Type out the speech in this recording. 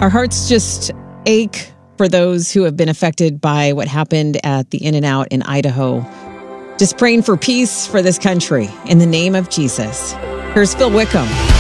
Our hearts just ache for those who have been affected by what happened at the In-N-Out in Idaho. Just praying for peace for this country in the name of Jesus. Here's Phil Wickham.